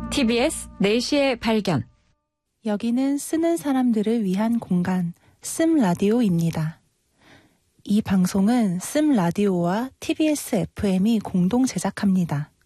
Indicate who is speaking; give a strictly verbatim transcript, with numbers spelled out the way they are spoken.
Speaker 1: 티비에스 네 시의 발견.
Speaker 2: 여기는 쓰는 사람들을 위한 공간, 씀 라디오입니다. 이 방송은 씀 라디오와 티비에스 에프엠이 공동 제작합니다.